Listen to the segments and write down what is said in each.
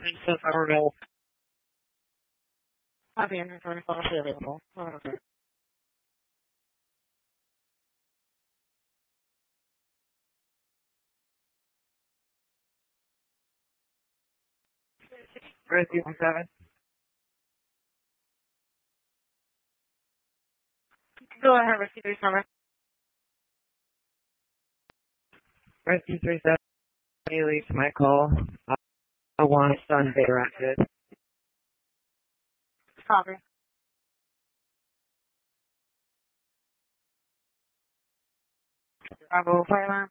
Princess, I don't know. I'll be in the phone available. Okay. Rescue 17. Go ahead, Rescue 37. Rescue 37. Release my call. I want a son directed. Copy. Bravo, Fireman.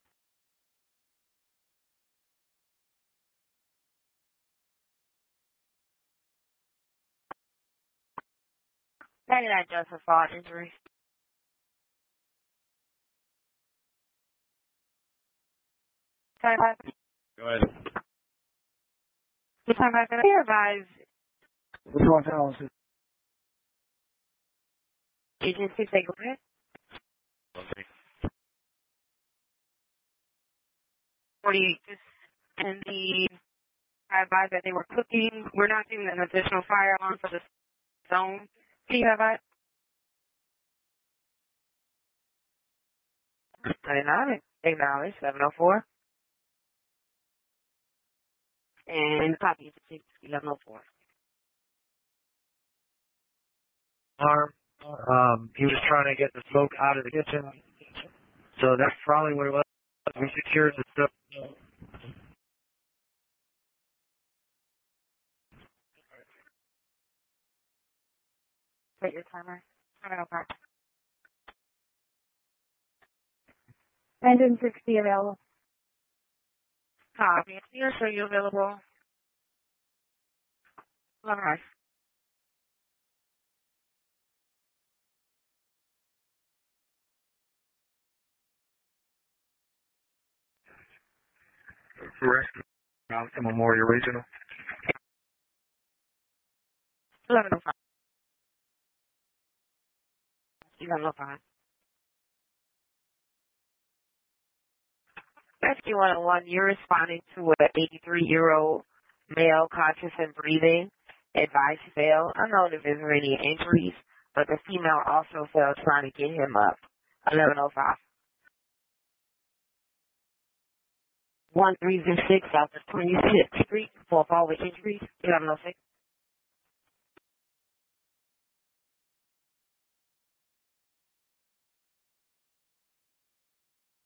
How did I justify injury? Sorry, Go ahead. this time I can advise What's going on? agency take a minute. 48 and the I advised that they were cooking. We're not doing an additional fire alarm for the zone. Do you have that? 99, acknowledge, 704. And copy to 1104. He was trying to get the smoke out of the kitchen, so that's probably what it was. We secured the stuff. Set your timer. 705. 160 available. Copy. Yes, are you available? All right. Correct. To Memorial Regional. 1105. 1105. Rescue 101, you're responding to an 83-year-old male conscious and breathing. Advice fail. Unknown if there's any injuries, but the female also fell trying to get him up. 1105. 1306 South of 26th Street for fall with injuries. 1106.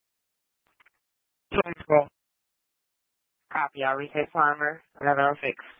Copy. I'll retake farmer. 1106.